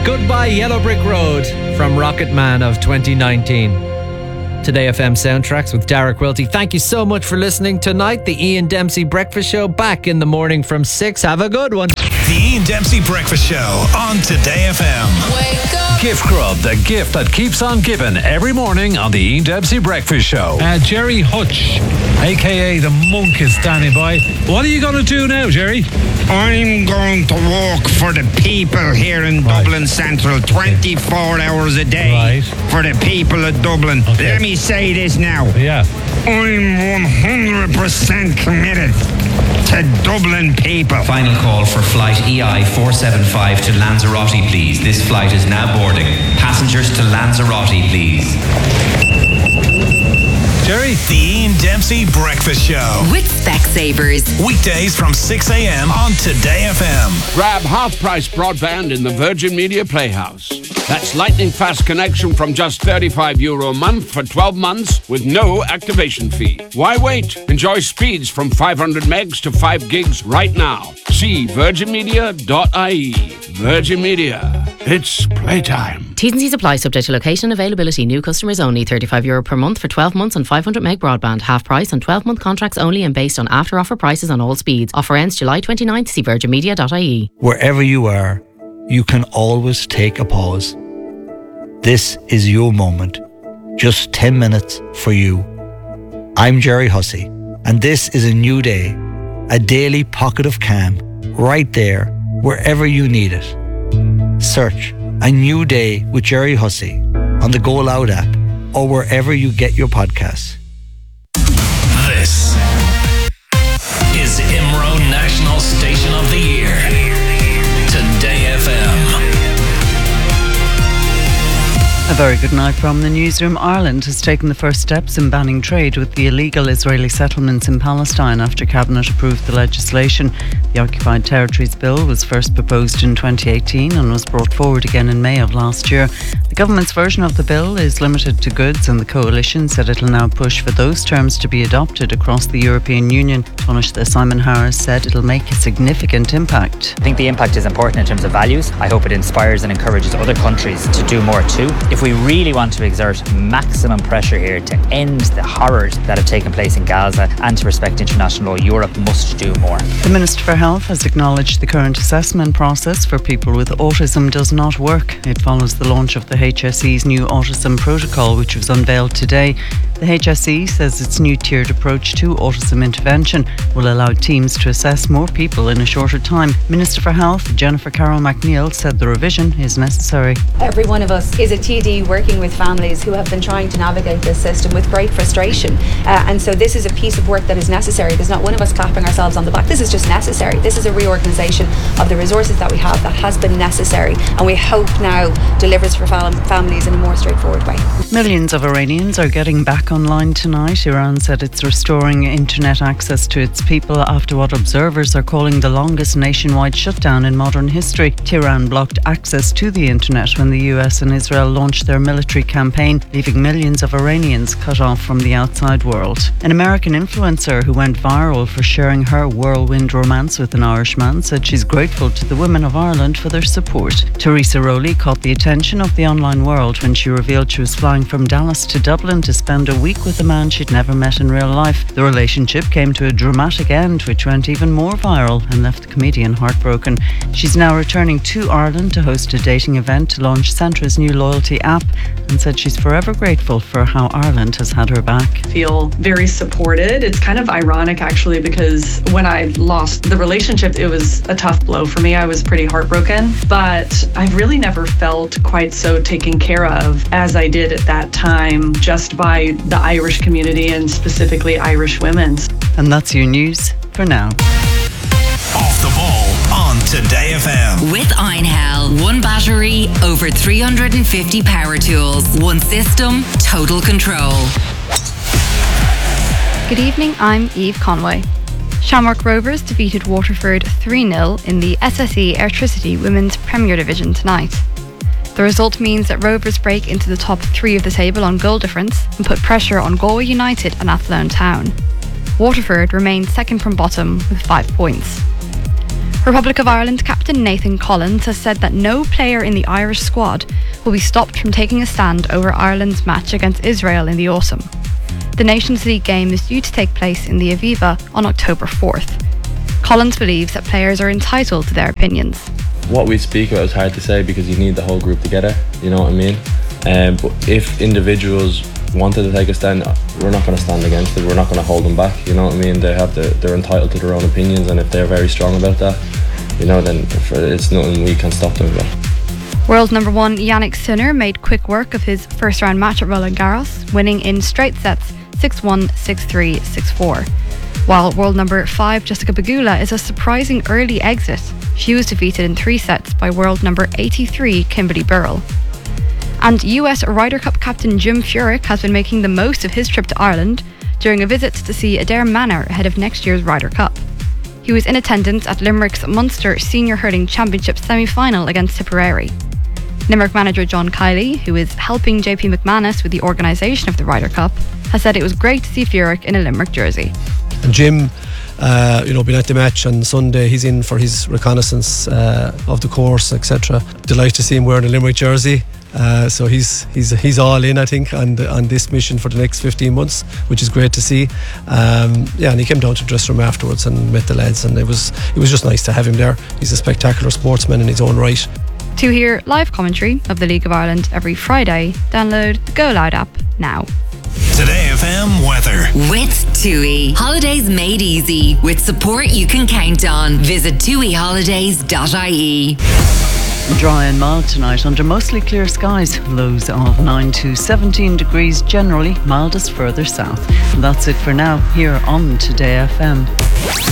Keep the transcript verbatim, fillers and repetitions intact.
Goodbye Yellow Brick Road from Rocket Man of twenty nineteen. Today F M Soundtracks with Dara Quilty. Thank you so much for listening tonight. The Ian Dempsey Breakfast Show back in the morning from six. Have a good one. The Ian Dempsey Breakfast Show on Today F M. Wake up. Gift Grub, the gift that keeps on giving every morning on the Ian Dempsey Breakfast Show. Uh, Jerry Hutch, a k a the Monk, is standing by. What are you going to do now, Jerry? I'm going to walk for the people here in right. Dublin Central twenty-four hours a day right. for the people of Dublin. Okay. Let me say this now. Yeah. I'm one hundred percent committed to Dublin people. Final call for flight E I four seventy-five to Lanzarote, please. This flight is now boarding. Passengers to Lanzarote, please. Jerry? The Ian Dempsey Breakfast Show. With Specsavers. Weekdays from six a.m. on Today F M. Grab half-price broadband in the Virgin Media Playhouse. That's lightning fast connection from just thirty-five euro a month for twelve months with no activation fee. Why wait? Enjoy speeds from five hundred megs to five gigs right now. See virgin media dot I E. Virgin Media. It's playtime. T's and C's apply, subject to location and availability. New customers only. thirty-five euro per month for twelve months on five hundred meg broadband. Half price on twelve month contracts only and based on after offer prices on all speeds. Offer ends July twenty-ninth. See virgin media dot I E. Wherever you are, you can always take a pause. This is your moment. Just ten minutes for you. I'm Jerry Hussey, and this is a new day. A daily pocket of calm, right there, wherever you need it. Search A New Day with Jerry Hussey on the Go Loud app or wherever you get your podcasts. This is IMRO National Station of the Year. Today F M. A very good night from the newsroom. Ireland has taken the first steps in banning trade with the illegal Israeli settlements in Palestine after Cabinet approved the legislation. The Occupied Territories Bill was first proposed in twenty eighteen and was brought forward again in May of last year. The government's version of the bill is limited to goods, and the coalition said it'll now push for those terms to be adopted across the European Union. Taoiseach Simon Harris said it'll make a significant impact. I think the impact is important in terms of values. I hope it inspires and encourages other countries to do more too. If we really want to exert maximum pressure here to end the horrors that have taken place in Gaza and to respect international law, Europe must do more. The Minister for Health has acknowledged the current assessment process for people with autism does not work. It follows the launch of the H S E's new autism protocol, which was unveiled today. The H S E says its new tiered approach to autism intervention will allow teams to assess more people in a shorter time. Minister for Health Jennifer Carroll McNeil said the revision is necessary. Every one of us is a T D working with families who have been trying to navigate this system with great frustration, uh, and so this is a piece of work that is necessary. There's not one of us clapping ourselves on the back. This is just necessary. This is a reorganisation of the resources that we have that has been necessary, and we hope now delivers for fam- families in a more straightforward way. Millions of Iranians are getting back online tonight. Iran said it's restoring internet access to its people after what observers are calling the longest nationwide shutdown in modern history. Tehran blocked access to the internet when the U S and Israel launched their military campaign, leaving millions of Iranians cut off from the outside world. An American influencer who went viral for sharing her whirlwind romance with an Irishman said she's grateful to the women of Ireland for their support. Teresa Rowley caught the attention of the online world when she revealed she was flying from Dallas to Dublin to spend a week with a man she'd never met in real life. The relationship came to a dramatic end, which went even more viral and left the comedian heartbroken. She's now returning to Ireland to host a dating event to launch Centra's new loyalty app, and said she's forever grateful for how Ireland has had her back. Feel very supported. It's kind of ironic actually, because when I lost the relationship, it was a tough blow for me. I was pretty heartbroken, but I've really never felt quite so taken care of as I did at that time, just by the Irish community and specifically Irish women. And that's your news for now. Off the ball on Today F M. With Einhell. One battery, over three hundred fifty power tools. One system, total control. Good evening, I'm Eve Conway. Shamrock Rovers defeated Waterford three nil in the S S E Airtricity Women's Premier Division tonight. The result means that Rovers break into the top three of the table on goal difference and put pressure on Galway United and Athlone Town. Waterford remain second from bottom with five points. Republic of Ireland captain Nathan Collins has said that no player in the Irish squad will be stopped from taking a stand over Ireland's match against Israel in the autumn. The Nations League game is due to take place in the Aviva on October fourth. Collins believes that players are entitled to their opinions. What we speak about is hard to say because you need the whole group together, you know what I mean? Um, but if individuals wanted to take a stand, we're not going to stand against it, we're not going to hold them back, you know what I mean? They have the, they're entitled to their own opinions, and if they're very strong about that, you know, then it's nothing we can stop them about. World number one Yannick Sinner made quick work of his first round match at Roland Garros, winning in straight sets six one, six three, six four. While world number five Jessica Pegula is a surprising early exit. She was defeated in three sets by world number eighty-three Kimberly Burrell. And U S Ryder Cup captain Jim Furyk has been making the most of his trip to Ireland during a visit to see Adair Manor ahead of next year's Ryder Cup. He was in attendance at Limerick's Munster Senior Hurling Championship semi-final against Tipperary. Limerick manager John Kiley, who is helping J P McManus with the organisation of the Ryder Cup, has said it was great to see Furyk in a Limerick jersey. And Jim, uh, you know, been at the match on Sunday, he's in for his reconnaissance uh, of the course, et cetera. Delighted to see him wearing a Limerick jersey. Uh, so he's he's he's all in, I think, on the, on this mission for the next fifteen months, which is great to see. Um, yeah, and he came down to the dressing room afterwards and met the lads, and it was it was just nice to have him there. He's a spectacular sportsman in his own right. To hear live commentary of the League of Ireland every Friday, download the Go Loud app now. Today F M weather. With TUI. Holidays made easy. With support you can count on. Visit tui holidays dot I E. Dry and mild tonight under mostly clear skies. Lows of nine to seventeen degrees generally, mildest further south. And that's it for now here on Today F M.